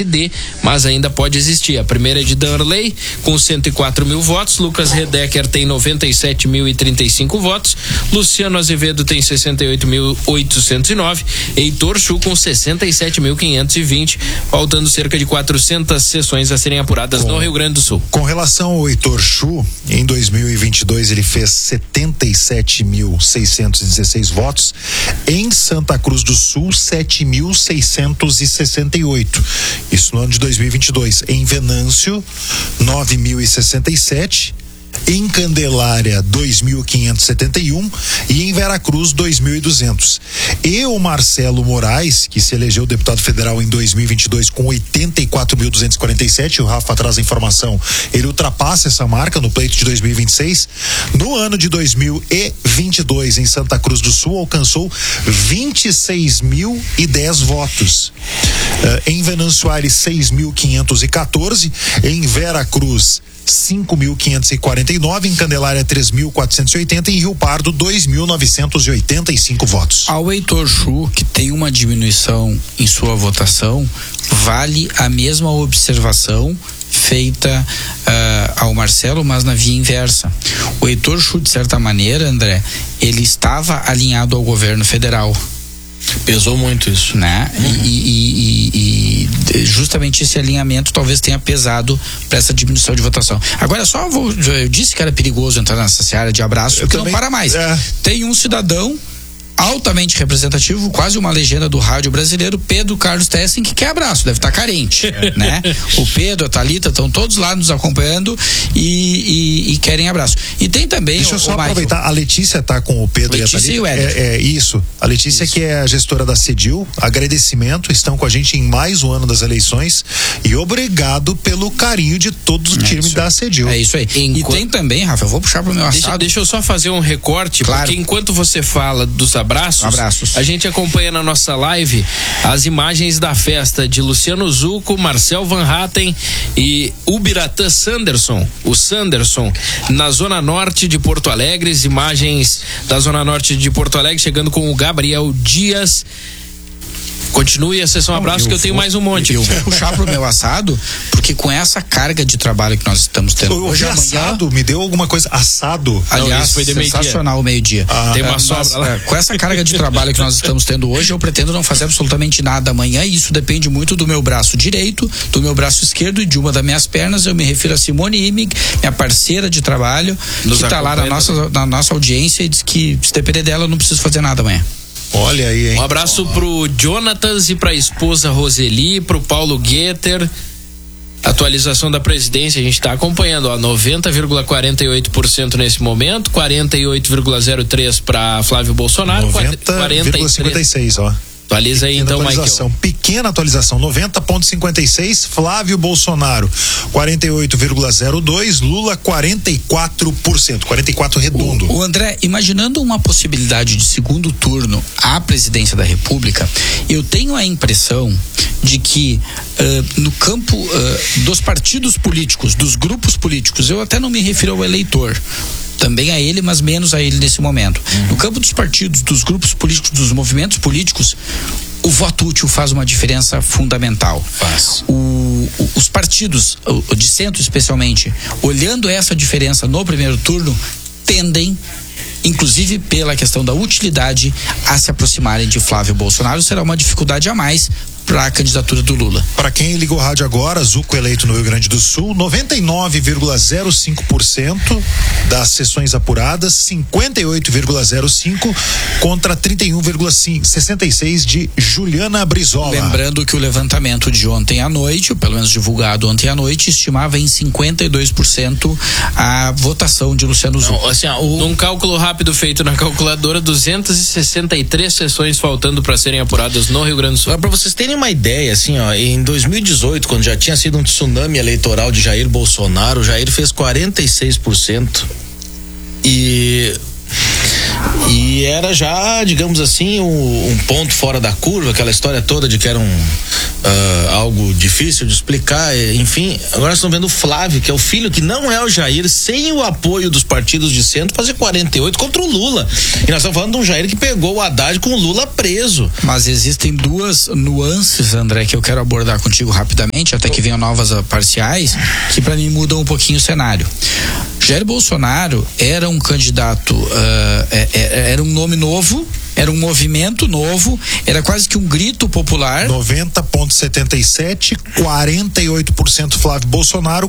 PSD, mas ainda pode existir. A primeira é de Danley, com 104 mil votos. Lucas Redecker tem 97.035 votos. Luciano Azevedo tem 68.809. Heitor Chu com 67.520, faltando cerca de 400 sessões a serem apuradas no Rio Grande do Sul. Com relação ao Heitor Chu, em 2022 ele fez 77.616 votos. Em Santa Cruz do Sul, 7.668. Isso no ano de 2022. Em Venâncio, 9.067. Em Candelária, 2.571, e em Veracruz, 2.200. E o Marcelo Moraes, que se elegeu deputado federal em 2022 com 84.247, o Rafa traz a informação, ele ultrapassa essa marca no pleito de 2026. No ano de 2022, em Santa Cruz do Sul, alcançou 26.010 votos. Em Venâncio Aires, 6.514. Em Veracruz, 5.549, em Candelária 3.480, em Rio Pardo 2.985 votos. Ao Heitor Chu, que tem uma diminuição em sua votação, vale a mesma observação feita ao Marcelo, mas na via inversa. O Heitor Chu, de certa maneira, André, ele estava alinhado ao governo federal. Pesou muito isso, né? E justamente esse alinhamento talvez tenha pesado para essa diminuição de votação. Agora eu disse que era perigoso entrar nessa seara de abraço, porque não para mais. Tem um cidadão altamente representativo, quase uma legenda do rádio brasileiro, Pedro Carlos Tessen, que quer abraço, deve estar carente, né? O Pedro, a Thalita, estão todos lá nos acompanhando e querem abraço. E tem também Deixa eu só aproveitar, a Letícia tá com o Pedro Letícia e a Thalita. E o isso. A Letícia, que é a gestora da CEDIL, agradecimento, estão com a gente em mais um ano das eleições e obrigado pelo carinho de todos os times da CEDIL. É isso aí. E tem também, Rafa, eu vou puxar pro meu assado. Deixa eu só fazer um recorte, claro. Porque enquanto você fala dos abraços, a gente acompanha na nossa live as imagens da festa de Luciano Zucco, Marcel Van Hatten e Ubiratã Sanderson, o Sanderson, na zona norte de Porto Alegre. Imagens da zona norte de Porto Alegre, chegando com o Gabriel Dias. Continue a sessão abraço, que eu tenho mais um monte. Eu vou puxar pro meu assado, porque com essa carga de trabalho que nós estamos tendo hoje assado, me deu alguma coisa assado. Aliás, foi de sensacional o meio-dia. Tem uma sobra lá. Com essa carga de trabalho que nós estamos tendo hoje, eu pretendo não fazer absolutamente nada amanhã, e isso depende muito do meu braço direito, do meu braço esquerdo e de uma das minhas pernas. Eu me refiro a Simone Imig, minha parceira de trabalho, que está lá na nossa audiência e diz que, se depender dela, eu não preciso fazer nada amanhã. Olha aí, hein? Um abraço pro Jonatas e pra esposa Roseli, pro Paulo Guetter. Atualização da presidência, a gente está acompanhando, 90,48% nesse momento, 48,03% para Flávio Bolsonaro, 90,56%, ó. Atualiza aí então, Michael. Pequena atualização, 90,56%, Flávio Bolsonaro 48,02%, Lula 44%, 44% redondo. O André, imaginando uma possibilidade de segundo turno à presidência da República, eu tenho a impressão de que no campo dos partidos políticos, dos grupos políticos, eu até não me refiro ao eleitor, também a ele, mas menos a ele nesse momento. No campo dos partidos, dos grupos políticos, dos movimentos políticos, o voto útil faz uma diferença fundamental. Os partidos, de centro especialmente, olhando essa diferença no primeiro turno, tendem, inclusive pela questão da utilidade, a se aproximarem de Flávio Bolsonaro. Será uma dificuldade a mais para a candidatura do Lula. Para quem ligou o rádio agora, Zucco eleito no Rio Grande do Sul, 99,05% das sessões apuradas, 58,05% contra 31,66% de Juliana Brizola. Lembrando que o levantamento de ontem à noite, ou pelo menos divulgado ontem à noite, estimava em 52% a votação de Luciano Zucco. Num cálculo rápido feito na calculadora, 263 sessões faltando para serem apuradas no Rio Grande do Sul. Para vocês terem uma ideia, em 2018, quando já tinha sido um tsunami eleitoral de Jair Bolsonaro, o Jair fez 46%. E era já, digamos assim, um ponto fora da curva, aquela história toda de que era algo difícil de explicar, enfim. Agora nós estamos vendo o Flávio, que é o filho que não é o Jair, sem o apoio dos partidos de centro, fazer 48 contra o Lula. E nós estamos falando de um Jair que pegou o Haddad com o Lula preso. Mas existem duas nuances, André, que eu quero abordar contigo rapidamente, até que venham novas parciais, que para mim mudam um pouquinho o cenário. Jair Bolsonaro era um candidato, era um nome novo, era um movimento novo, era quase que um grito popular. 90,77, 48% Flávio Bolsonaro,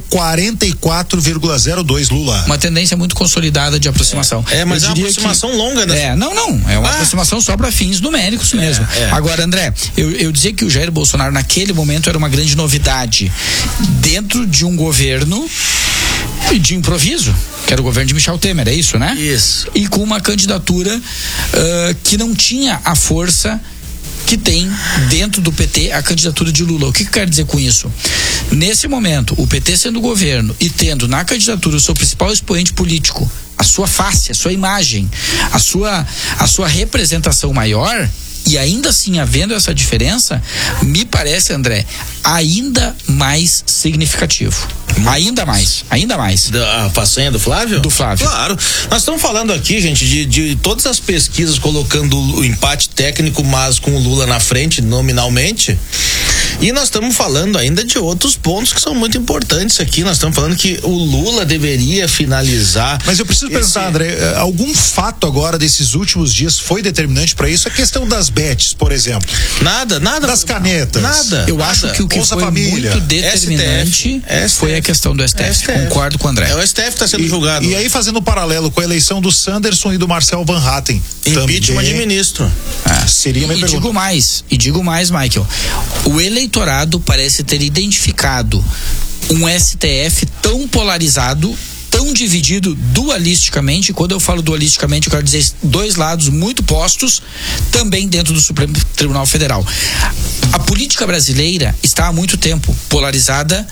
44,02 Lula. Uma tendência muito consolidada de aproximação. Mas é uma aproximação longa, né? Não, é uma aproximação só para fins numéricos mesmo. Agora, André, eu dizia que o Jair Bolsonaro naquele momento era uma grande novidade dentro de um governo de improviso, que era o governo de Michel Temer, é isso, né? Isso. E com uma candidatura que não tinha a força que tem dentro do PT a candidatura de Lula. O que eu quero dizer com isso? Nesse momento, o PT sendo governo e tendo na candidatura o seu principal expoente político, a sua face, a sua imagem, a sua representação maior, e ainda assim havendo essa diferença, me parece, André, ainda mais significativo. Ainda mais. A façanha do Flávio? Do Flávio. Claro. Nós estamos falando aqui, gente, de todas as pesquisas colocando o empate técnico, mas com o Lula na frente, nominalmente. E nós estamos falando ainda de outros pontos que são muito importantes aqui. Nós estamos falando que o Lula deveria finalizar. Mas eu preciso perguntar, André, algum fato agora desses últimos dias foi determinante para isso? A questão das bets, por exemplo. Nada. Das canetas. Nada. Eu acho que o que Bolsa foi Família, muito determinante foi a questão do STF. Concordo com o André. É o STF que está sendo julgado. E aí, fazendo um paralelo com a eleição do Sanderson e do Marcel Van Hatten. Impeachment de ministro. Seria minha pergunta. Digo mais, Michael. O eleitorado parece ter identificado um STF tão polarizado, tão dividido dualisticamente. Quando eu falo dualisticamente, eu quero dizer dois lados muito postos, também dentro do Supremo Tribunal Federal. A política brasileira está há muito tempo polarizada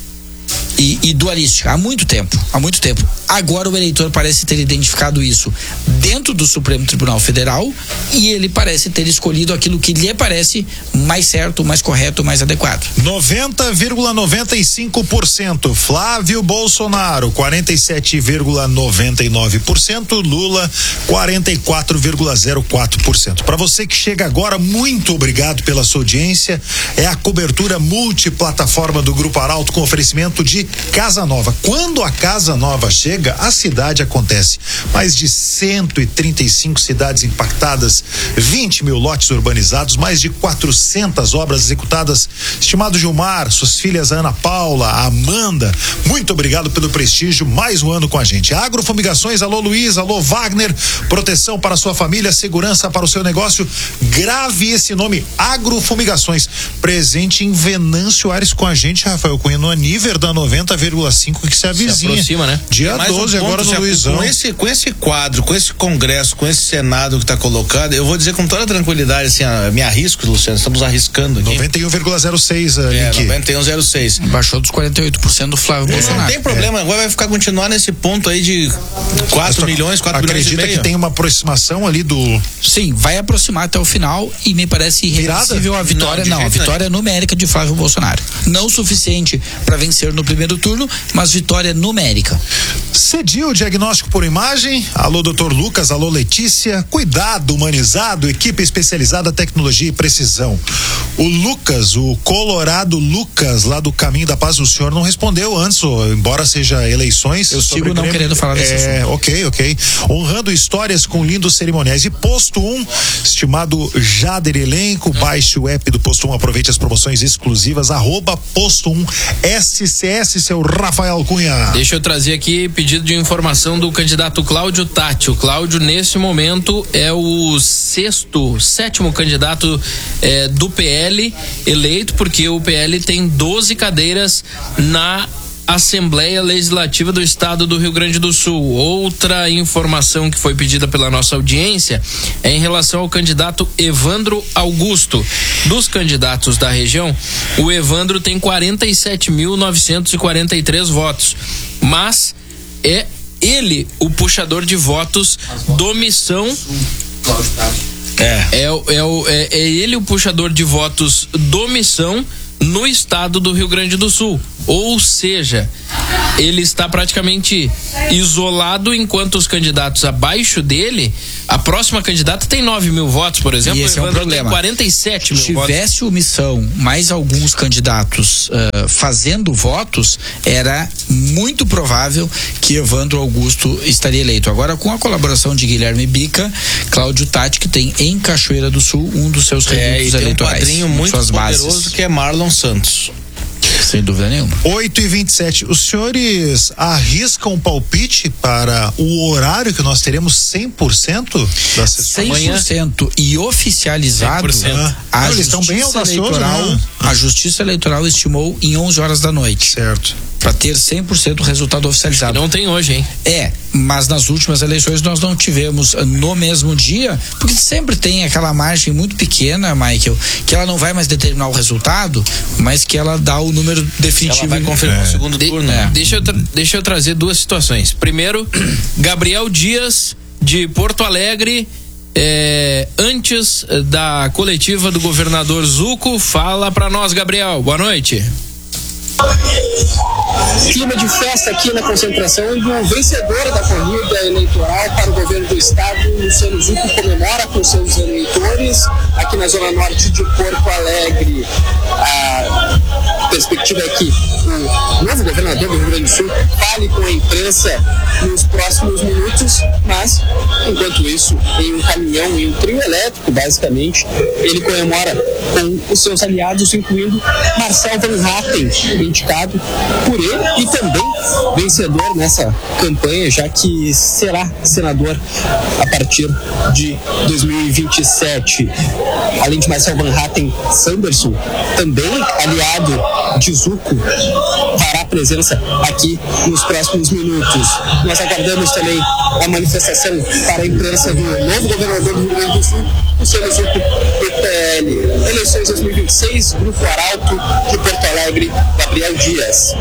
e dualística, há muito tempo. Agora o eleitor parece ter identificado isso dentro do Supremo Tribunal Federal e ele parece ter escolhido aquilo que lhe parece mais certo, mais correto, mais adequado. 90,95% Flávio Bolsonaro, 47,99%, Lula 44,04%. Para você que chega agora, muito obrigado pela sua audiência. É a cobertura multiplataforma do Grupo Arauto com oferecimento de Casa Nova. Quando a Casa Nova chega, a cidade acontece. Mais de 135 cidades impactadas, 20 mil lotes urbanizados, mais de 400 obras executadas. Estimado Gilmar, suas filhas Ana Paula, Amanda, muito obrigado pelo prestígio, mais um ano com a gente. Agrofumigações, alô Luiz, alô Wagner, proteção para a sua família, segurança para o seu negócio. Grave esse nome, Agrofumigações, presente em Venâncio Aires com a gente, Rafael Cunha, no Aniver da 90,5 que se avizinha. Se aproxima, né? Dia 12 agora no Luizão. Com esse quadro, com esse congresso, com esse Senado que está colocado, eu vou dizer com toda tranquilidade, assim, me arrisco, Luciano, estamos arriscando aqui. 91,06 91,06. Baixou dos 48% do Flávio Bolsonaro. Não tem problema, agora vai continuar nesse ponto aí de 4 milhões e meio. Acredita que tem uma aproximação ali do... Sim, vai aproximar até o final e me parece irreversível a vitória. Não, a vitória numérica de Flávio Bolsonaro. Não o suficiente para vencer no primeiro turno, mas vitória numérica. Cediu o diagnóstico por imagem. Alô, doutor Lucas, alô, Letícia. Cuidado humanizado, equipe especializada, tecnologia e precisão. O Lucas, o Colorado Lucas, lá do Caminho da Paz, o senhor não respondeu antes, embora seja eleições. Eu sigo não querendo falar desse assunto. Ok. Honrando histórias com lindos cerimoniais. E Posto 1, estimado Jader Elenco, baixe o app do Posto 1, aproveite as promoções exclusivas, @Posto 1 SCS, seu Rafael Cunha. Deixa eu trazer aqui pedido de informação do candidato Cláudio Tatti. O Cláudio, nesse momento, é o sétimo candidato do PL eleito, porque o PL tem 12 cadeiras na Assembleia Legislativa do Estado do Rio Grande do Sul. Outra informação que foi pedida pela nossa audiência é em relação ao candidato Evandro Augusto. Dos candidatos da região, o Evandro tem 47.943 votos, mas é ele o puxador de votos do Missão. É ele o puxador de votos do Missão no estado do Rio Grande do Sul. Ou seja, ele está praticamente isolado, enquanto os candidatos abaixo dele, a próxima candidata tem 9 mil votos, por exemplo. E esse é um problema. Tem 47 mil votos. Se tivesse o Missão mais alguns candidatos fazendo votos, era muito provável que Evandro Augusto estaria eleito. Agora, com a colaboração de Guilherme Bica, Cláudio Tatti, que tem em Cachoeira do Sul um dos seus redutos eleitorais. Um padrinho muito poderoso que é Marlon Santos. Sem dúvida nenhuma. 8h27. Os senhores arriscam palpite para o horário que nós teremos 100% da sessão? 100% e oficializado. 100%. Eles estão bem audaciosos, né? A Justiça Eleitoral estimou em 11 horas da noite. Certo. Para ter 100% resultado oficializado. Não tem hoje, hein? Mas nas últimas eleições nós não tivemos no mesmo dia, porque sempre tem aquela margem muito pequena, Michael, que ela não vai mais determinar o resultado, mas que ela dá o número definitivo. Ela vai confirmar o segundo turno. Deixa eu trazer duas situações. Primeiro, Gabriel Dias, de Porto Alegre, antes da coletiva do governador Zucco. Fala pra nós, Gabriel. Boa noite. Clima de festa aqui na concentração do vencedor da corrida eleitoral para o governo do estado. Luciano Zucco comemora com seus eleitores aqui na zona norte de Porto Alegre. A perspectiva é que o novo governador do Rio Grande do Sul fale com a imprensa nos próximos minutos, mas enquanto isso, em um caminhão, em um trio elétrico, basicamente, ele comemora com os seus aliados, incluindo Marcel Van Hatten, indicado por ele e também vencedor nessa campanha, já que será senador a partir de 2027. Além de Marcel Van Hatten, Sanderson, também aliado de Zucco, fará presença aqui nos próximos minutos. Nós aguardamos também a manifestação para a imprensa do novo governador do Rio Grande do Sul, Luciano Zucco, do PL. Eleições 2026, Grupo Arauto de Porto Alegre, Gabriel Dias.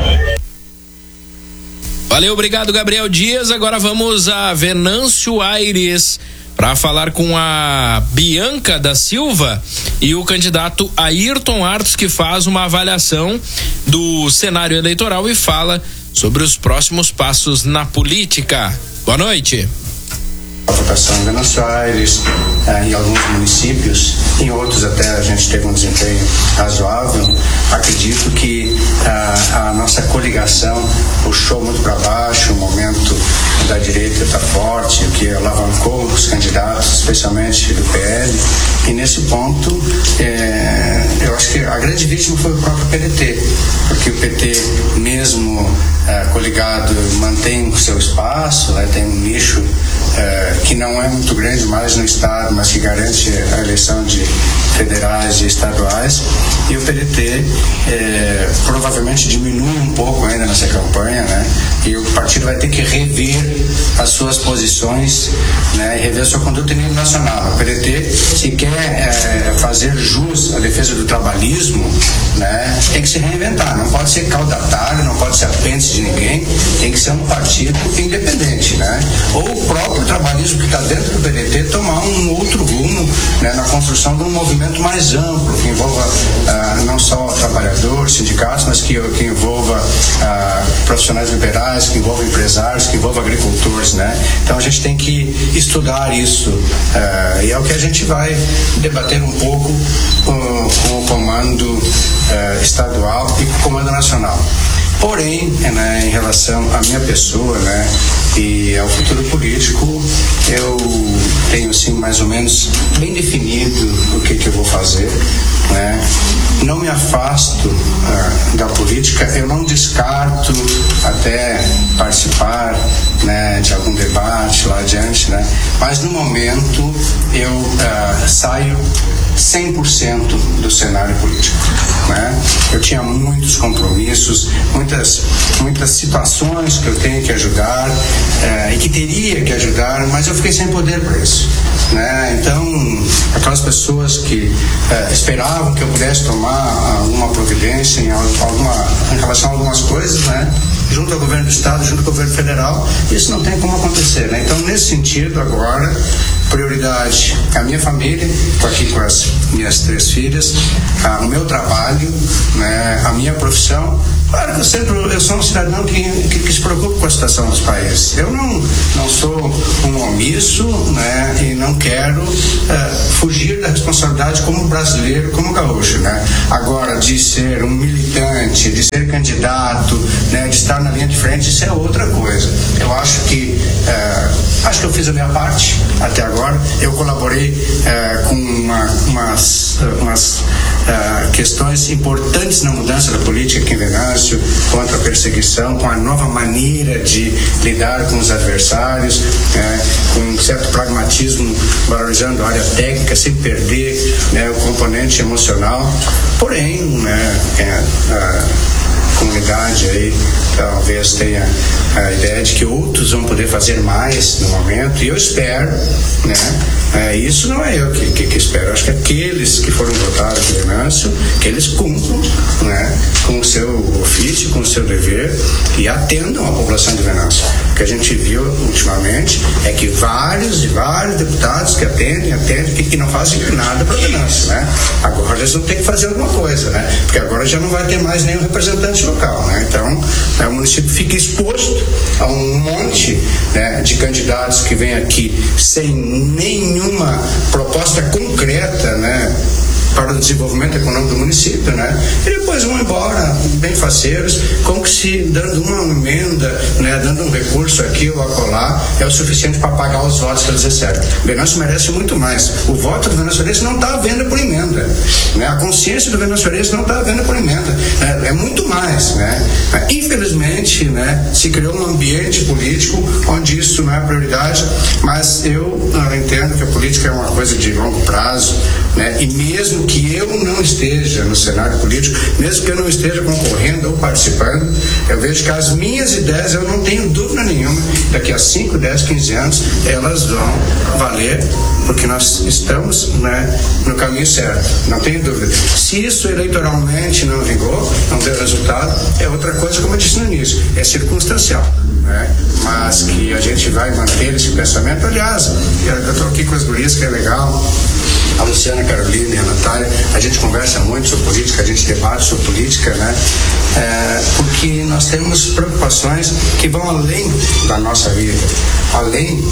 Valeu, obrigado, Gabriel Dias. Agora vamos a Venâncio Aires para falar com a Bianca da Silva e o candidato Ayrton Artos, que faz uma avaliação do cenário eleitoral e fala sobre os próximos passos na política. Boa noite. A votação em Venâncio Aires, em alguns municípios, em outros até a gente teve um desempenho razoável. Acredito que a nossa coligação puxou muito para baixo, o momento da direita está forte, o que alavancou os candidatos, especialmente do PL, e nesse ponto eu acho que a grande vítima foi o próprio PDT, porque o PT mesmo coligado mantém o seu espaço, tem um nicho que não é muito grande mais no estado, mas que garante a eleição de federais e estaduais, e o PDT provavelmente diminui um pouco ainda nessa campanha, e o partido vai ter que rever as suas posições, e rever a sua conduta em nível nacional. O PDT, se quer fazer jus à defesa do trabalhismo, tem que se reinventar, não pode ser caudatário, não pode ser apêndice de ninguém, tem que ser um partido independente, ou o próprio trabalhismo que está dentro do PDT tomar um outro rumo, na construção de um movimento mais amplo, que envolva não só trabalhadores, sindicatos, mas que envolva profissionais liberais, que envolva empresários, que envolva agricultores, Então a gente tem que estudar isso, e é o que a gente vai debater um pouco com o comando estadual e com o comando nacional. Porém, em relação à minha pessoa, e ao futuro político, eu tenho, sim, mais ou menos bem definido o que eu vou fazer, Não me afasto da política, eu não descarto até participar, de algum debate lá adiante, Mas no momento eu saio 100% do cenário político, Eu tinha muitos compromissos, muitas situações que eu tenho que ajudar e que teria que ajudar, mas eu fiquei sem poder para isso, Então, aquelas pessoas que esperavam que eu pudesse tomar alguma providência em relação a algumas coisas, junto ao governo do estado, junto ao governo federal, isso não tem como acontecer, Então, nesse sentido, agora prioridade a minha família, estou aqui com as minhas 3 filhas, o meu trabalho, né, a minha profissão. Claro que eu sou um cidadão que se preocupa com a situação dos países. Eu não sou um omisso, né, e não quero fugir da responsabilidade como brasileiro, como gaúcho, né? Agora, de ser um militante, de ser candidato, né, de estar na linha de frente, isso é outra coisa. Eu acho que eu fiz a minha parte até agora. Eu colaborei com umas questões importantes na mudança da política aqui em Venâncio, contra a perseguição, com a nova maneira de lidar com os adversários, com um certo pragmatismo, valorizando a área técnica, sem perder, né, o componente emocional. Porém, né, a comunidade aí talvez tenha a ideia de que outros vão poder fazer mais no momento, e eu espero, né, isso não é eu que espero, eu acho que aqueles que foram votados aqui em Venâncio, que eles cumpram, né, com o seu ofício, com o seu dever, e atendam a população de Venâncio. O que a gente viu ultimamente é que vários deputados que atendem, que não fazem nada para Venâncio, né? Agora eles vão ter que fazer alguma coisa, né? Porque agora já não vai ter mais nenhum representante local, né? Então, o município fica exposto a um monte, né, de candidatos que vêm aqui sem nenhuma proposta concreta, né, para o desenvolvimento econômico do município, né? E depois vão embora, bem faceiros, como que se dando uma emenda, né, dando um recurso aqui ou acolá, é o suficiente para pagar os votos que eles recebem. Venâncio merece muito mais. O voto do venezuelense não está à venda por emenda, né? A consciência do venezuelense não está à venda por emenda, né? É muito mais, né? Infelizmente, né, se criou um ambiente político onde isso não é prioridade, mas eu entendo que a política é uma coisa de longo prazo, né? E mesmo que eu não esteja no cenário político, mesmo que eu não esteja concorrendo ou participando, eu vejo que as minhas ideias, eu não tenho dúvida nenhuma, daqui a 5, 10, 15 anos, elas vão valer, porque nós estamos, né, no caminho certo, não tenho dúvida. Se isso eleitoralmente não vingou, não deu resultado, é outra coisa, como eu disse no início, é circunstancial, né? Mas que a gente vai manter esse pensamento. Aliás, eu estou aqui com as gurias, que é legal, a Luciana, a Carolina e a Natália, a gente conversa muito sobre política, a gente debate sobre política, né? Porque nós temos preocupações que vão além da nossa vida, além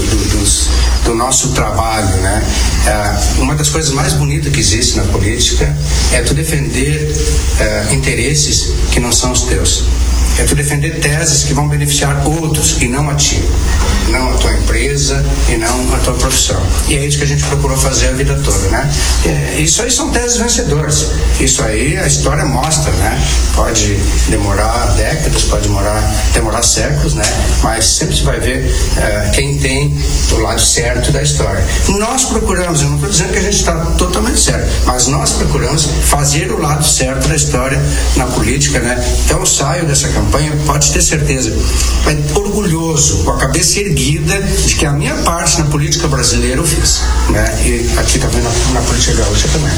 do nosso trabalho, né? Uma das coisas mais bonitas que existe na política é tu defender interesses que não são os teus. É tu defender teses que vão beneficiar outros e não a ti, não a tua empresa e não a tua profissão. E é isso que a gente procurou fazer a vida toda, né? Isso aí são teses vencedoras. Isso aí a história mostra, né? Pode demorar décadas, pode demorar séculos, né? Mas sempre se vai ver quem tem o lado certo da história. Nós procuramos, eu não estou dizendo que a gente está totalmente certo, mas nós procuramos fazer o lado certo da história na política, né? Então eu saio dessa campanha, pode ter certeza, orgulhoso, com a cabeça erguida de que a minha parte na política brasileira eu fiz, né? E aqui também na política gaúcha também.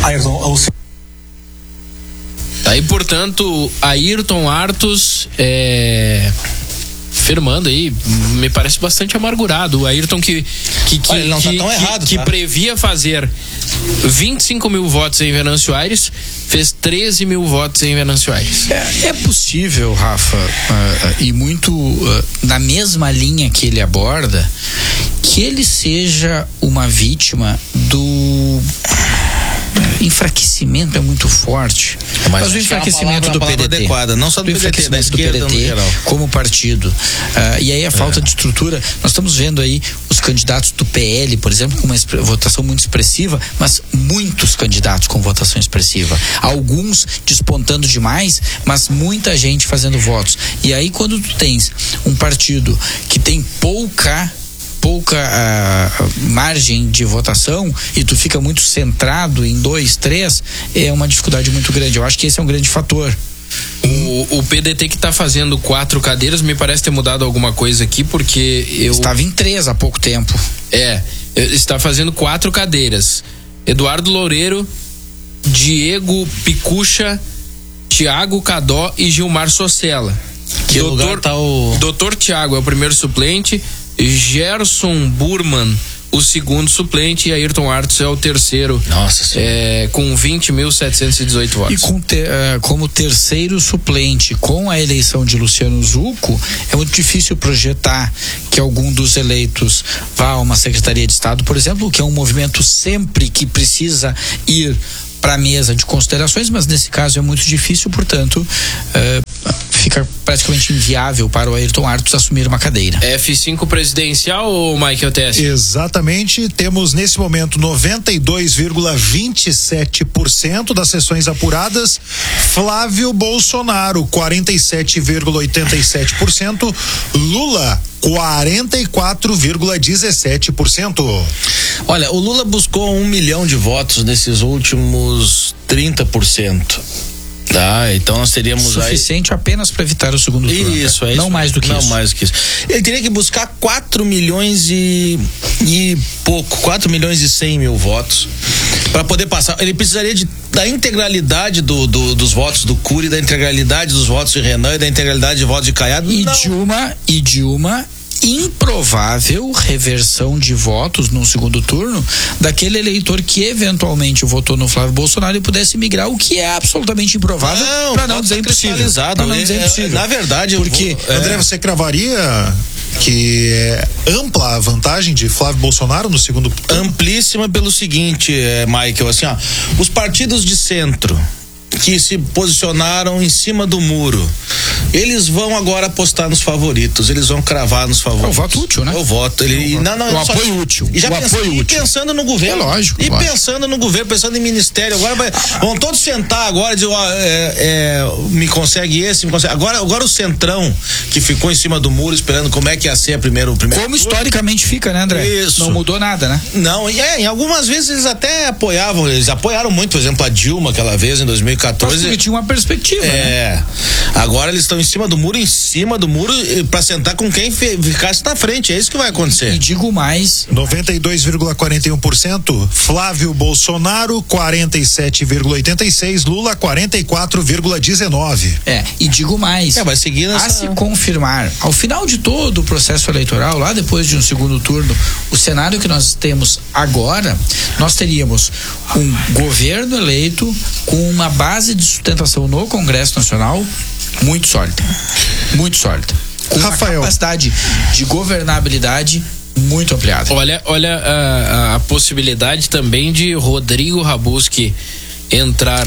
Aí, portanto, Ayrton Artos firmando aí, me parece bastante amargurado. O Ayrton que previa fazer 25 mil votos em Venâncio Aires, fez 13 mil votos em Venâncio Aires. É possível, Rafa, e muito na mesma linha que ele aborda, que ele seja uma vítima do enfraquecimento, é muito forte, mas o enfraquecimento do PDT adequada, não só do PDT, da esquerda no geral, como partido, e aí a falta de estrutura. Nós estamos vendo aí os candidatos do PL, por exemplo, com uma votação muito expressiva, mas muitos candidatos com votação expressiva, alguns despontando demais, mas muita gente fazendo votos. E aí, quando tu tens um partido que tem pouca margem de votação e tu fica muito centrado em 2, 3, é uma dificuldade muito grande. Eu acho que esse é um grande fator. O PDT que está fazendo 4 cadeiras, me parece ter mudado alguma coisa aqui, porque estava em 3 há pouco tempo. Está fazendo 4 cadeiras. Eduardo Loureiro, Diego Picucha, Tiago Cadó e Gilmar Socella. Que lugar tá o... Doutor Tiago é o primeiro suplente, Gerson Burman, o segundo suplente, e Ayrton Artos é o terceiro. Nossa Senhora. Com 20.718 votos. E como terceiro suplente, com a eleição de Luciano Zucco, é muito difícil projetar que algum dos eleitos vá a uma Secretaria de Estado, por exemplo, que é um movimento sempre que precisa ir para a mesa de considerações, mas nesse caso é muito difícil, portanto, fica praticamente inviável para o Ayrton Artos assumir uma cadeira. F5 presidencial ou Michael Tess? Exatamente, temos nesse momento 92,27% das sessões apuradas, Flávio Bolsonaro 47,87%, Lula 44,17%. Olha, o Lula buscou 1 milhão de votos nesses últimos 30%. Então nós teríamos suficiente apenas para evitar o segundo turno. Isso, não mais do que isso. Não mais do que isso. Ele teria que buscar 4 milhões e pouco, 4 milhões e 100 mil votos para poder passar. Ele precisaria da integralidade dos votos do Cury, da integralidade dos votos de Renan e da integralidade de votos de Caiado. E de uma improvável reversão de votos no segundo turno daquele eleitor que eventualmente votou no Flávio Bolsonaro e pudesse migrar, o que é absolutamente improvável, para não dizer impossível. Na verdade, porque André, você cravaria que é ampla a vantagem de Flávio Bolsonaro no segundo turno? Amplíssima pelo seguinte, Michael, assim, os partidos de centro que se posicionaram em cima do muro, eles vão agora apostar nos favoritos, eles vão cravar nos favoritos. É o voto útil, né? O voto. O apoio útil. E já pensando no governo. É lógico. Pensando no governo, pensando em ministério. Agora vão todos sentar agora e dizer, me consegue esse, me consegue. Agora o centrão que ficou em cima do muro esperando como é que ia ser a primeiro. Como historicamente fica, né, André? Isso. Não mudou nada, né? Não, em algumas vezes eles até apoiavam, eles apoiaram muito, por exemplo, a Dilma aquela vez em 2014. Porque tinha uma perspectiva, né? Agora eles estão em cima do muro para sentar com quem ficasse na frente, é isso que vai acontecer. E digo mais, 92,41%, Flávio Bolsonaro 47,86%, Lula 44,19%. E digo mais, vai seguir nessa... a se confirmar, ao final de todo o processo eleitoral, lá depois de um segundo turno, o cenário que nós temos agora, nós teríamos um governo eleito com uma base de sustentação no Congresso Nacional muito sólida, com Rafael, uma capacidade de governabilidade muito ampliada. Olha a possibilidade também de Rodrigo Rabuski entrar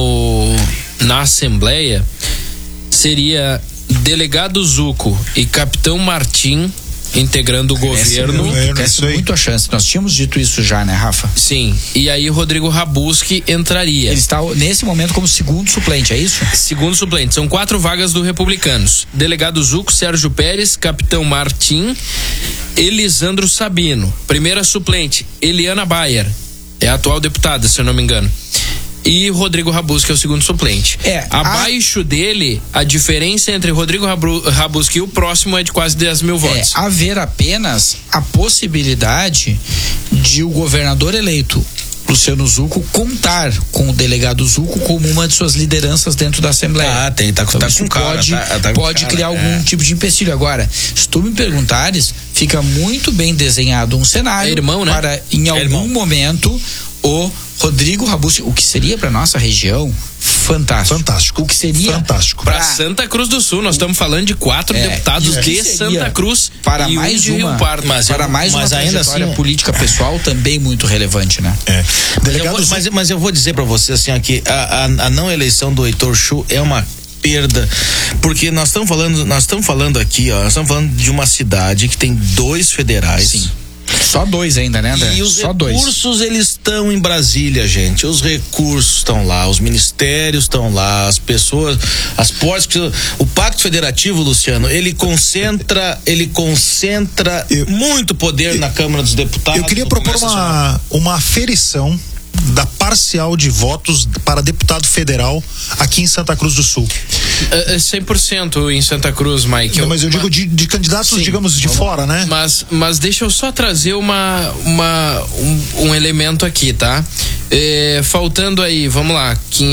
na Assembleia. Seria delegado Zucco e capitão Martim integrando o governo. Cresce muito a chance. Nós tínhamos dito isso já, né, Rafa? Sim. E aí Rodrigo Rabuski entraria. Ele está nesse momento como segundo suplente, é isso? Segundo suplente. São 4 vagas do Republicanos. Delegado Zucco, Sérgio Pérez, capitão Martim, Elisandro Sabino. Primeira suplente, Eliana Bayer. É a atual deputada, se eu não me engano. E Rodrigo Rabuski é o segundo suplente. Abaixo dele, a diferença entre Rodrigo Rabuski e o próximo é de quase 10 mil votos. Haver apenas a possibilidade de o governador eleito Luciano Zucco contar com o delegado Zucco como uma de suas lideranças dentro da Assembleia. Pode criar algum tipo de empecilho. Agora, se tu me perguntares, fica muito bem desenhado um cenário para, em algum momento, o Rodrigo Rabuski, o que seria para nossa região fantástico. O que seria fantástico para Santa Cruz do Sul. Nós estamos falando de 4 deputados de Santa Cruz para mais de Rio Pardo. Para mais uma trajetória política pessoal também muito relevante, né? Mas eu vou dizer para você assim aqui, a não eleição do Heitor Chu é uma perda, porque nós estamos falando aqui, nós estamos falando de uma cidade que tem 2 federais. Sim. Só 2 ainda, né, André? E os recursos, eles estão em Brasília, gente. Os recursos estão lá, os ministérios estão lá, as pessoas, as portas. O Pacto Federativo, Luciano, ele concentra muito poder na Câmara dos Deputados. Eu queria propor uma aferição da parcial de votos para deputado federal aqui em Santa Cruz do Sul. 100% em Santa Cruz, Mike. Não, mas eu digo de candidatos, sim, digamos, de fora, né? Mas deixa eu só trazer um elemento aqui, tá? Faltando aí, vamos lá,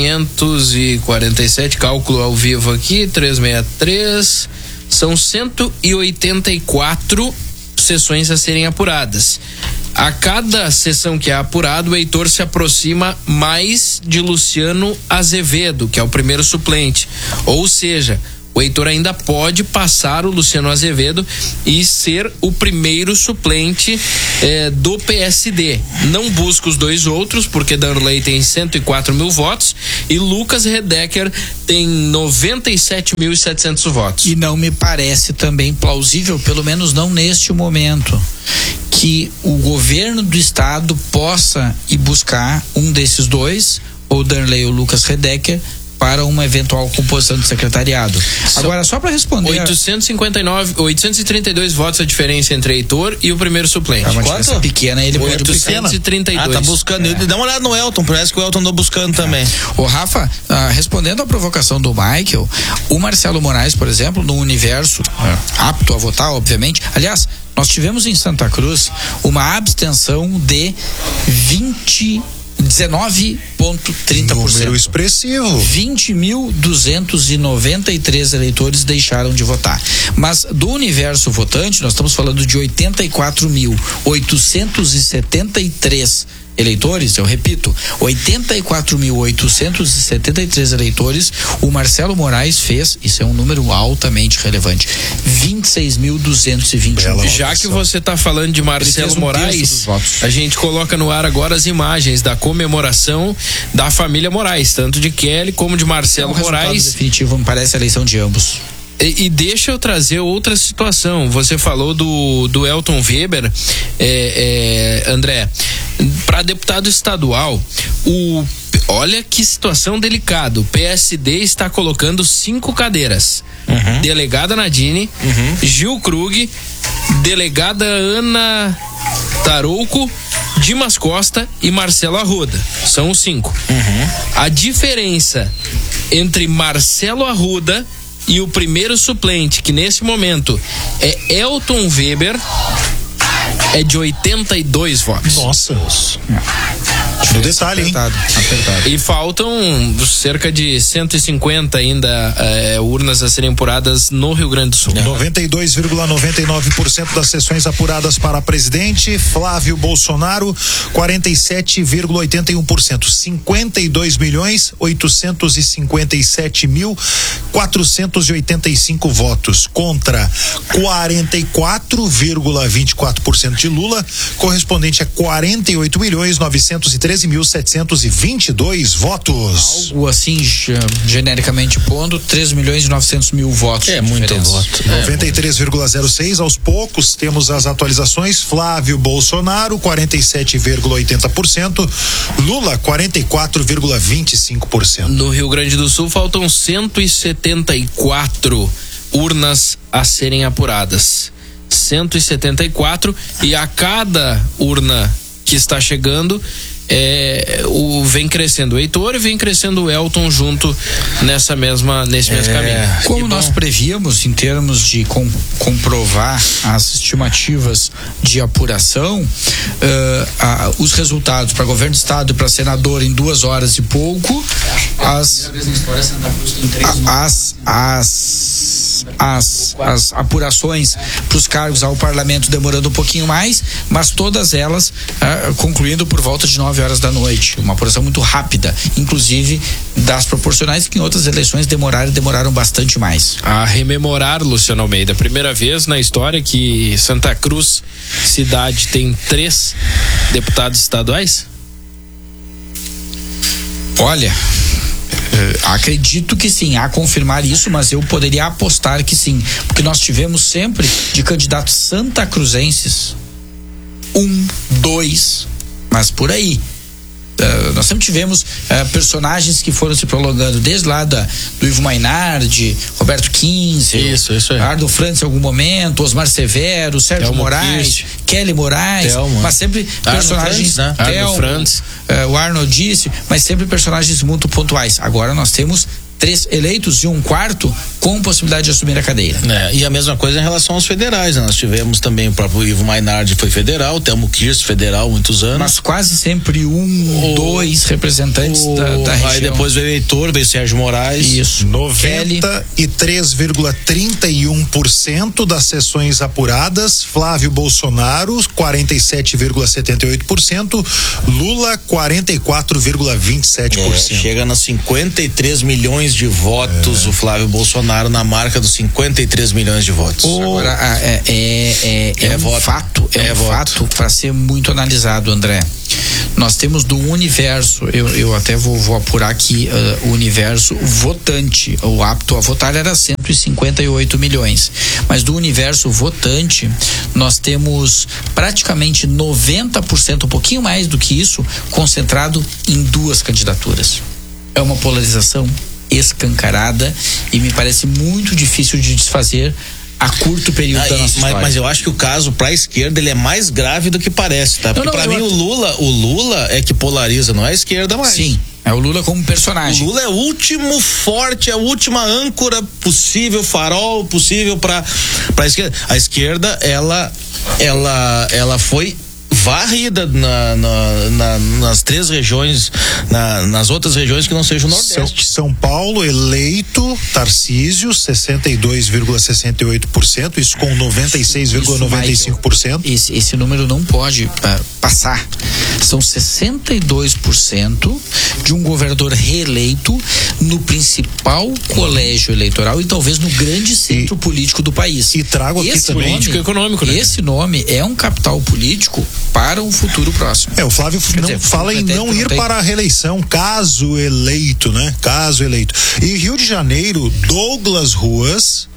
547, cálculo ao vivo aqui, 363, são 184 sessões a serem apuradas. a cada sessão que é apurado, o Heitor se aproxima mais de Luciano Azevedo, que é o primeiro suplente. Ou seja, o Heitor ainda pode passar o Luciano Azevedo e ser o primeiro suplente do PSD. Não busca os dois outros, porque Danley tem 104 mil votos e Lucas Redecker tem 97.700 votos. E não me parece também plausível, pelo menos não neste momento, que o governo do estado possa ir buscar um desses dois, ou Danley ou Lucas Redecker, para uma eventual composição do secretariado. Agora, só para responder... 832 votos a diferença entre Heitor e o primeiro suplente. Uma diferença pequena, ele pode 832. Tá buscando. Dá uma olhada no Elton, parece que o Elton andou buscando também. Ô Rafa, respondendo à provocação do Michael, o Marcelo Moraes, por exemplo, no universo apto a votar, obviamente, aliás, nós tivemos em Santa Cruz uma abstenção de 19,30%. Número expressivo. 20.293 eleitores deixaram de votar. Mas do universo votante, nós estamos falando de 84.873 eleitores, eu repito, 84.873 eleitores, o Marcelo Moraes fez, isso é um número altamente relevante, 26.221. Já que você está falando de Marcelo Moraes, a gente coloca no ar agora as imagens da comemoração da família Moraes, tanto de Kelly como de Marcelo Moraes. Definitivo, me parece a eleição de ambos. E deixa eu trazer outra situação. Você falou do Elton Weber, André, para deputado estadual. Olha que situação delicada. O PSD está colocando 5 cadeiras. Delegada Nadine, Gil Krug, delegada Ana Tarouco, Dimas Costa e Marcelo Arruda. São os 5. A diferença entre Marcelo Arruda e o primeiro suplente, que nesse momento é Elton Weber, é de 82 votos. Nossa. No detalhe, hein? Apertado. E faltam cerca de 150 ainda urnas a serem apuradas no Rio Grande do Sul. 92,99% das sessões apuradas para presidente. Flávio Bolsonaro, 47,81%. 52.857.485 votos contra 44,24% de Lula, correspondente a 48.913.722 votos. Algo assim, genericamente pondo, 3.900.000 votos. É muito voto. 93,06%. Aos poucos temos as atualizações. Flávio Bolsonaro, 47,80%. Lula, 44,25%. No Rio Grande do Sul faltam 174 urnas a serem apuradas. 174, e a cada urna que está chegando vem crescendo o Heitor e vem crescendo o Elton junto nesse mesmo caminho. Como nós prevíamos em termos de comprovar as estimativas de apuração, os resultados para governo do estado e para senador em 2 horas e pouco, as apurações para os cargos ao parlamento demorando um pouquinho mais, mas todas elas concluindo por volta de 9 horas da noite. Uma apuração muito rápida, inclusive das proporcionais, que em outras eleições demoraram bastante mais. A rememorar, Luciano Almeida, primeira vez na história que Santa Cruz cidade tem 3 deputados estaduais? Olha, acredito que sim, a confirmar isso, mas eu poderia apostar que sim, porque nós tivemos sempre de candidatos santacruzenses 1, 2, mas por aí. Nós sempre tivemos personagens que foram se prolongando, desde lá do Ivo Mainardi, Roberto Kinsey, isso aí. Ardo Frantz em algum momento, Osmar Severo, Sérgio Moraes, Kelly Moraes, mas sempre personagens, Arno Frantz, o Arnold disse, mas sempre personagens muito pontuais. Agora nós temos 3 eleitos e um quarto com possibilidade de assumir a cadeira. E a mesma coisa em relação aos federais, né? Nós tivemos também o próprio Ivo Mainardi foi federal, o Telmo Kirst federal muitos anos. Mas quase sempre dois representantes da região. Aí depois veio o Heitor, veio o Sérgio Moraes. Isso. 93,31% das sessões apuradas, Flávio Bolsonaro 47,78%, Lula 44,27%. Chega nos 53 milhões de votos o Flávio Bolsonaro na marca dos 53 milhões de votos. Agora, um fato para ser muito analisado, André. Nós temos do universo, eu até vou apurar aqui, o universo votante, o apto a votar era 158 milhões, mas do universo votante nós temos praticamente 90%, um pouquinho mais do que isso, concentrado em 2 candidaturas. É uma polarização escancarada e me parece muito difícil de desfazer a curto período da nossa história. Mas eu acho que o caso pra esquerda ele é mais grave do que parece, tá? Porque pra mim o Lula é que polariza, não é a esquerda mais. Sim, é o Lula como personagem. O Lula é o último forte, a última âncora possível, farol possível pra esquerda. A esquerda, ela foi varrida nas 3 regiões, nas outras regiões que não sejam o Nordeste. São Paulo eleito, Tarcísio 62,68%, isso com 96,95%. Esse número não pode passar. São 62% de um governador reeleito no principal colégio eleitoral e talvez no grande centro político do país. E trago aqui também político econômico, né? Esse nome é um capital político para um futuro próximo. O Flávio fala em não ir para a reeleição, caso eleito, né? Caso eleito. E Rio de Janeiro, Douglas Ruas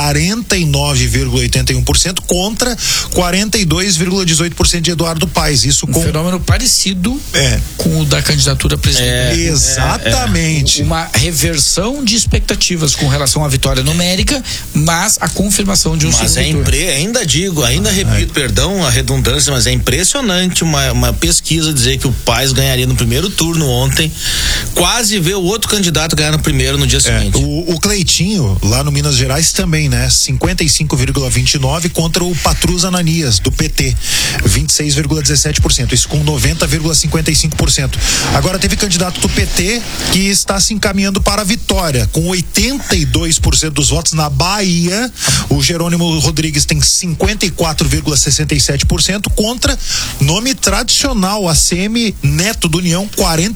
49,81% contra 42,18% de Eduardo Paes. Isso com um fenômeno parecido com o da candidatura presidencial. Exatamente. Uma reversão de expectativas com relação à vitória numérica, mas a confirmação de um segundo turno. Ainda repito, perdão a redundância, mas é impressionante uma pesquisa dizer que o Paes ganharia no primeiro turno ontem, quase ver o outro candidato ganhar no primeiro no dia seguinte. O Cleitinho, lá no Minas Gerais, também, né? 55,29% contra o Patrus Ananias, do PT, 26,17%, isso com 90,55%. Agora teve candidato do PT que está se encaminhando para a vitória, com 82% dos votos na Bahia. O Jerônimo Rodrigues tem 54,67% contra nome tradicional, ACM Neto do União,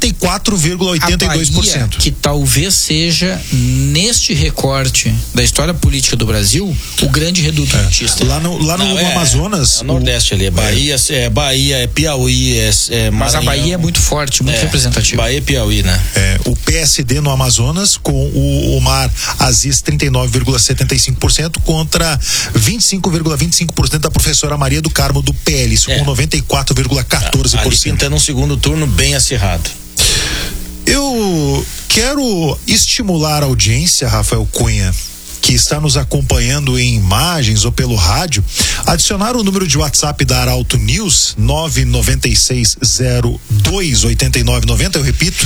44,82%. Que talvez seja, neste recorte da história política do Brasil, o grande reduto petista. Lá no Amazonas. É o Nordeste ali, é Bahia, é Piauí, mas a Bahia é muito forte, muito representativa. Bahia e Piauí, né? O PSD no Amazonas, com o Omar Aziz 39,75% contra 25,25% da professora Maria do Carmo do PL, isso com 94,14%. Ali pintando um segundo turno bem acirrado. Eu quero estimular a audiência, Rafael Cunha, que está nos acompanhando em imagens ou pelo rádio, adicionar o número de WhatsApp da Arauto News, 996028990, eu repito,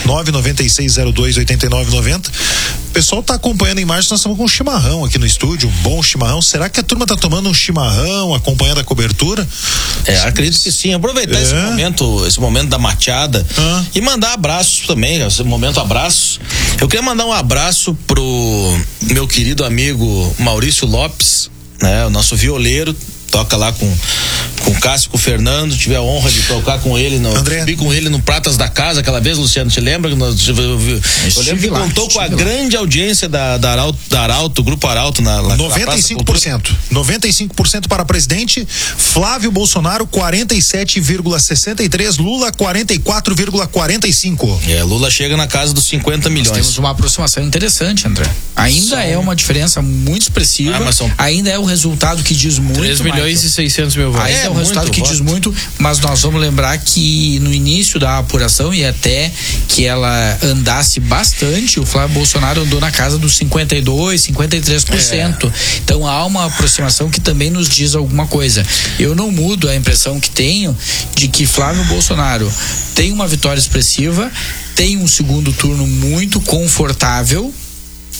996028990. O pessoal está acompanhando a imagem, nós estamos com um chimarrão aqui no estúdio, um bom chimarrão. Será que a turma está tomando um chimarrão, acompanhando a cobertura? Acredito que sim. Aproveitar esse momento da mateada e mandar abraços também, esse momento abraços. Eu queria mandar um abraço pro meu querido amigo Maurício Lopes, né? O nosso violeiro, toca lá com o Cássio, com o Fernando, tive a honra de tocar com ele, subi com ele no Pratas da Casa aquela vez, Luciano, te lembra? Eu lembro que contou com a grande audiência da Arauto, Grupo Arauto na 95%. 95% para presidente, Flávio Bolsonaro 47,63%, Lula 44,45%. Lula chega na casa dos 50 milhões. Nós temos uma aproximação interessante, André. Ainda é uma diferença muito expressiva, ainda é o resultado que diz muito. 3 milhões e 600 mil votos. Ainda é um resultado que diz muito, mas nós vamos lembrar que no início da apuração e até que ela andasse bastante, o Flávio Bolsonaro andou na casa dos 52%, 53%. Então há uma aproximação que também nos diz alguma coisa. Eu não mudo a impressão que tenho de que Flávio Bolsonaro tem uma vitória expressiva, tem um segundo turno muito confortável,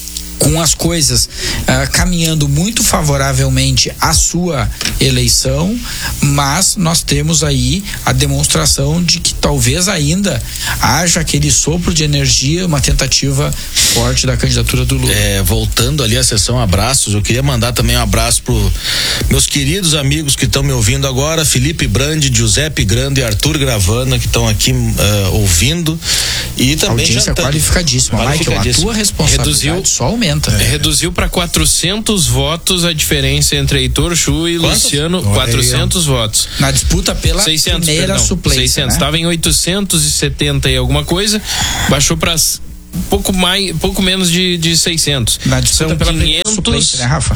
com as coisas caminhando muito favoravelmente à sua eleição, mas nós temos aí a demonstração de que talvez ainda haja aquele sopro de energia, uma tentativa forte da candidatura do Lula. Voltando ali à sessão abraços, eu queria mandar também um abraço pro meus queridos amigos que estão me ouvindo agora, Felipe Brandi, Giuseppe Grande e Arthur Gravana, que estão aqui ouvindo, e também audiência qualificadíssima. Michael, a tua responsabilidade só aumenta. Reduziu para 400 votos a diferença entre Heitor Chu e Luciano. 400 votos. Na disputa pela 600, primeira suplência. 600. Estava em 870 e alguma coisa, baixou para pouco menos de 600. Na disputa são pela 500, suplência, né, Rafa?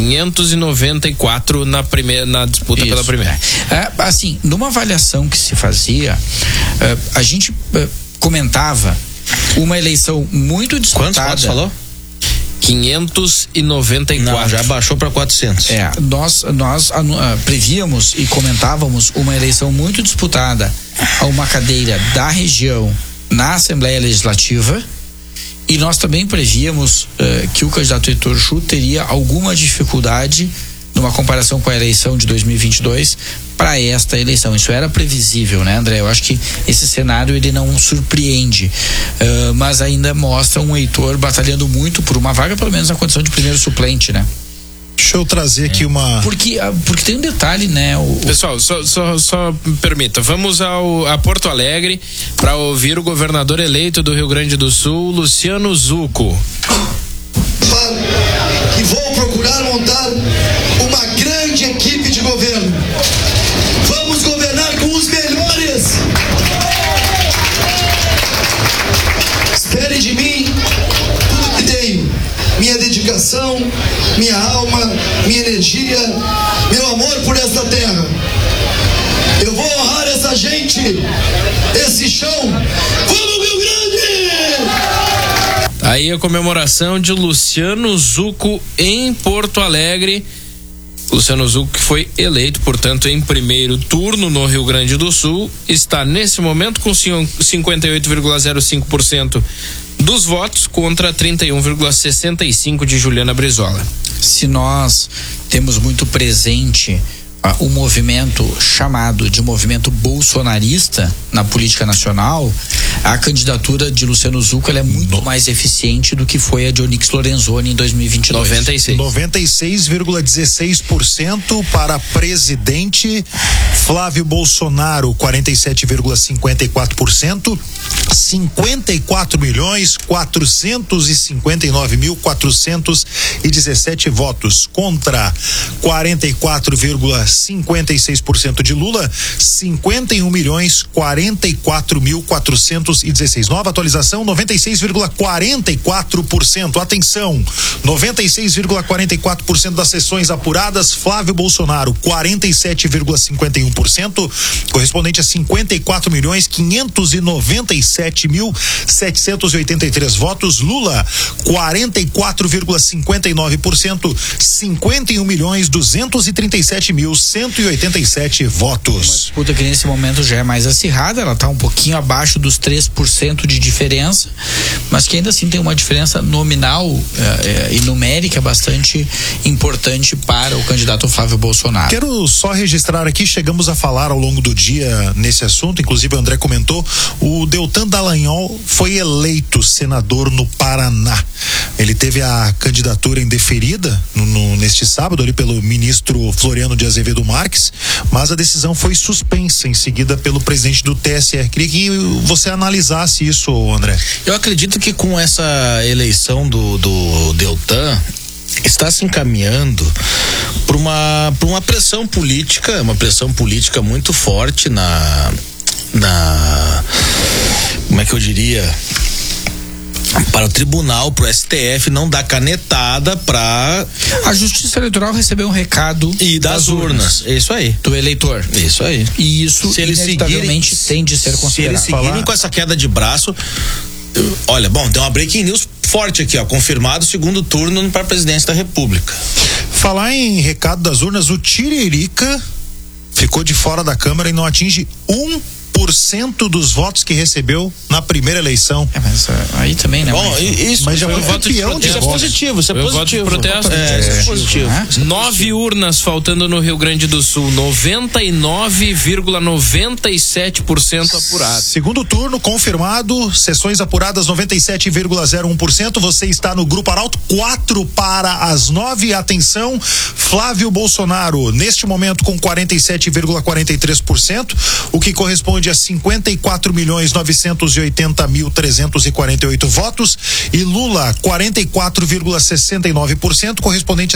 594 na disputa pela primeira. Assim, numa avaliação que se fazia, a gente comentava uma eleição muito disputada. Quantos votos falou? 594. Não, já baixou para 400. Nós prevíamos e comentávamos uma eleição muito disputada a uma cadeira da região na Assembleia Legislativa, e nós também prevíamos que o candidato Heitor Chu teria alguma dificuldade numa comparação com a eleição de 2022 para esta eleição. Isso era previsível, né, André? Eu acho que esse cenário ele não surpreende, mas ainda mostra um Heitor batalhando muito por uma vaga, pelo menos na condição de primeiro suplente, né? Deixa eu trazer aqui uma... Porque tem um detalhe, né? Pessoal, só me permita, vamos a Porto Alegre para ouvir o governador eleito do Rio Grande do Sul, Luciano Zucco. E vou procurar montar uma grande equipe de governo. Vamos governar com os melhores. Espere de mim tudo que tenho. Minha dedicação, minha alma, minha energia, meu amor por esta terra. Eu vou honrar essa gente, esse chão. Vamos, Rio Grande! Aí a comemoração de Luciano Zucco em Porto Alegre. Luciano Zucco, que foi eleito, portanto, em primeiro turno no Rio Grande do Sul, está nesse momento com 58,05% dos votos contra 31,65% de Juliana Brizola. Se nós temos muito presente o movimento chamado de movimento bolsonarista na política nacional, a candidatura de Luciano Zucco ela é muito mais eficiente do que foi a de Onyx Lorenzoni em 2022. 96,16% para presidente. Flávio Bolsonaro 47,54%, 54.459.417 votos contra 44,56% de Lula, 51.044.416. Nova atualização, 96,44%. Atenção, 96,44% das sessões apuradas, Flávio Bolsonaro 47,51%, correspondente a 54.597.783 votos. Lula 44,59%, 51.237.187 votos. Uma disputa que nesse momento já é mais acirrada, ela está um pouquinho abaixo dos 3% de diferença, mas que ainda assim tem uma diferença nominal e numérica bastante importante para o candidato Flávio Bolsonaro. Quero só registrar aqui, chegamos a falar ao longo do dia nesse assunto, inclusive o André comentou, o Deltan Dallagnol foi eleito senador no Paraná. Ele teve a candidatura indeferida neste sábado ali pelo ministro Floriano de Azevedo Marques, mas a decisão foi suspensa em seguida pelo presidente do TSE. Queria que você analisasse isso, André. Eu acredito que com essa eleição do Deltan está se encaminhando por uma pressão política, muito forte como é que eu diria, para o tribunal, para o STF não dar canetada para a Justiça Eleitoral receber um recado e das urnas. Isso aí. Do eleitor. Isso aí. E isso, se eles inevitavelmente, tem de ser considerado. Se eles seguirem com essa queda de braço, olha, bom, tem uma breaking news forte aqui, ó, confirmado segundo turno para a presidência da República. Falar em recado das urnas, o Tiririca ficou de fora da Câmara e não atinge 1 1% dos votos que recebeu na primeira eleição. Mas aí também, né? Bom, isso, mas já foi voto de protesto. Isso é positivo, isso é positivo. Voto de protesto. Isso é positivo. 9 urnas faltando no Rio Grande do Sul, 99,97% apurado. Segundo turno confirmado, sessões apuradas 97,01%. Você está no Grupo Arauto, 8 para as 9. Atenção, Flávio Bolsonaro, neste momento com 47,43%, o que corresponde a 54.980.348 votos, e Lula 44,69%, correspondente a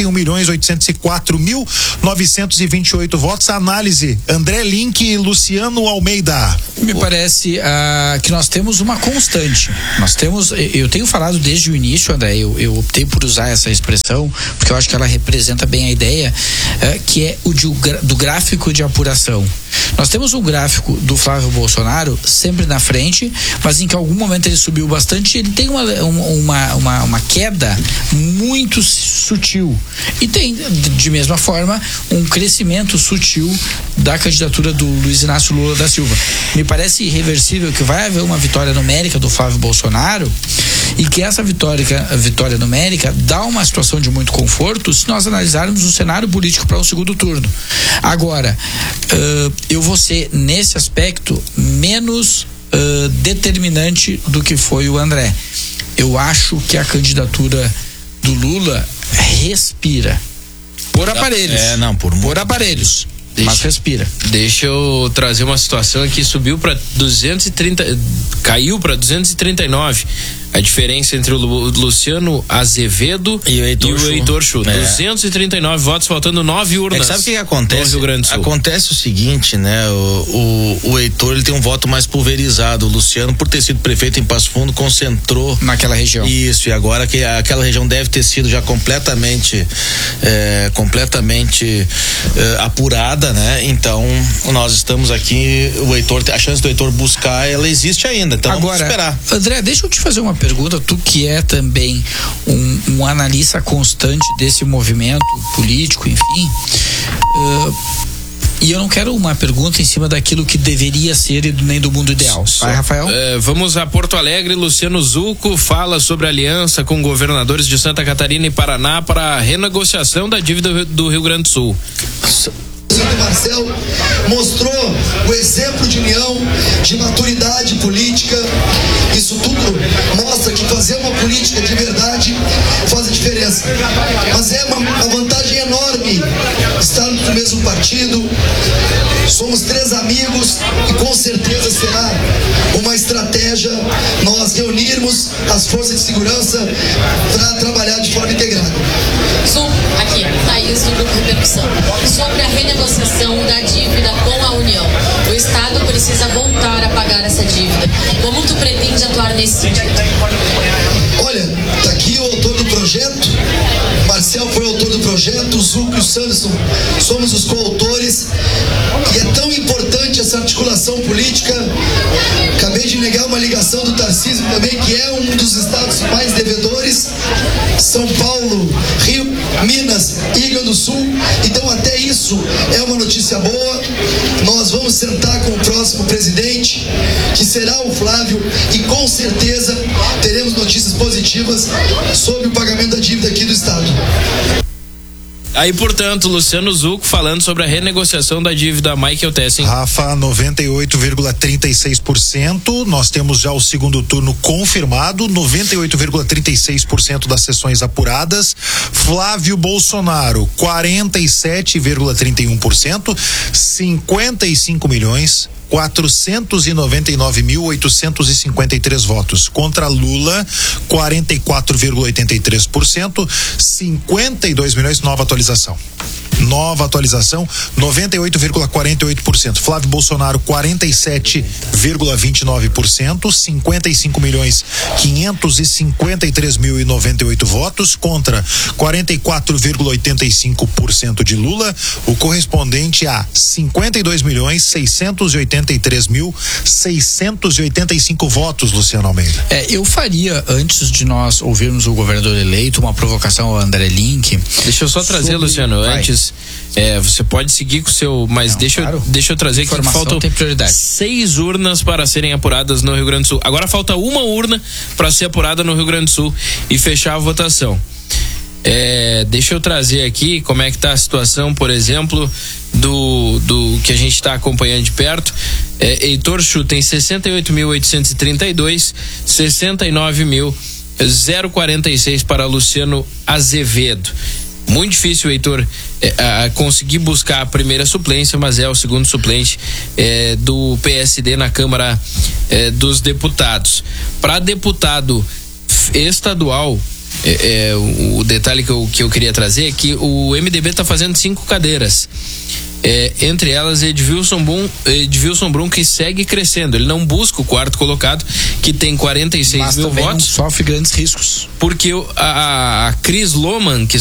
51.804.928 votos. A análise, André Link e Luciano Almeida. Me parece que nós temos uma constante. Eu tenho falado desde o início, André, eu optei por usar essa expressão, porque eu acho que ela representa bem a ideia, que é do gráfico de apuração. Nós temos um gráfico do Flávio Bolsonaro sempre na frente, mas em que algum momento ele subiu bastante. Ele tem uma queda muito sutil, e tem de mesma forma um crescimento sutil da candidatura do Luiz Inácio Lula da Silva. Me parece irreversível que vai haver uma vitória numérica do Flávio Bolsonaro, e que essa vitória numérica dá uma situação de muito conforto se nós analisarmos o cenário político para o segundo turno. Agora, eu vou ser nesse aspecto menos determinante do que foi o André. Eu acho que a candidatura do Lula respira por aparelhos. Por aparelhos. Mas respira. Deixa eu trazer uma situação aqui. Subiu para 230, caiu para 239. A diferença entre o Luciano Azevedo e o Heitor Chu. 239 votos, faltando 9 urnas. Sabe o que acontece? No Rio Grande do Sul. Acontece o seguinte, né? O Heitor, ele tem um voto mais pulverizado. O Luciano, por ter sido prefeito em Passo Fundo, concentrou naquela região. Isso, e agora que aquela região deve ter sido já completamente apurada, né? Então, nós estamos aqui, o Heitor, a chance do Heitor buscar, ela existe ainda. Então, agora, vamos esperar. André, deixa eu te fazer uma pergunta, tu que é também um analista constante desse movimento político, enfim, e eu não quero uma pergunta em cima daquilo que deveria ser e nem do mundo ideal. Vai, Rafael? Vamos a Porto Alegre. Luciano Zucco fala sobre a aliança com governadores de Santa Catarina e Paraná para a renegociação da dívida do Rio Grande do Sul. O Marcel mostrou o exemplo de união, de maturidade política. Isso tudo mostra que fazer uma política de verdade faz a diferença. Mas é uma vantagem enorme estar no mesmo partido. Somos 3 amigos e com certeza será uma estratégia nós reunirmos as forças de segurança para trabalhar de forma integrada. Aqui, Thaís do Grupo Repercussão. Sobre a renegociação da dívida com a União. O Estado precisa voltar a pagar essa dívida. Como tu pretende atuar nesse sentido? Olha, tá aqui o autor do projeto. Marcel foi o autor do projeto, o Zucco e o Sanderson somos os coautores, e é tão importante essa articulação política. Acabei de negar uma ligação do Tarcísio também, que é um dos estados mais devedores, São Paulo, Rio, Minas e Rio Grande do Sul. Então até isso é uma notícia boa. Nós vamos sentar com o próximo presidente, que será o Flávio, e com certeza teremos notícias positivas sobre o pagamento da dívida aqui do estado. Aí, portanto, Luciano Zucco falando sobre a renegociação da dívida. Michael Tessen. Rafa, 98,36%. Nós temos já o segundo turno confirmado, 98,36% das sessões apuradas. Flávio Bolsonaro, 47,31%, 55.499.853 votos. Contra Lula, 44,83%, 52 milhões, nova atualização. 98,48%. Flávio Bolsonaro, 47,29%, 55.553.098 votos, contra 44,85% de Lula, o correspondente a 52.683.685 votos, Luciano Almeida. Eu faria, antes de nós ouvirmos o governador eleito, uma provocação ao André Link. Deixa eu só trazer, Luciano, antes Você pode seguir com o seu, mas deixa eu trazer aqui que faltam 6 urnas para serem apuradas no Rio Grande do Sul. Agora falta uma urna para ser apurada no Rio Grande do Sul e fechar a votação. Deixa eu trazer aqui como é que tá a situação, por exemplo, do que a gente está acompanhando de perto. Heitor Chu tem 68.832, 69.046 para Luciano Azevedo. Muito difícil o Heitor conseguir buscar a primeira suplência, mas é o segundo suplente do PSD na Câmara dos Deputados. Para deputado estadual, o detalhe que eu queria trazer é que o MDB está fazendo 5 cadeiras. Entre elas Edvilson Brum, que segue crescendo. Ele não busca o quarto colocado, que tem 46 mil votos. Sofre grandes riscos. Porque a Cris Lohmann, que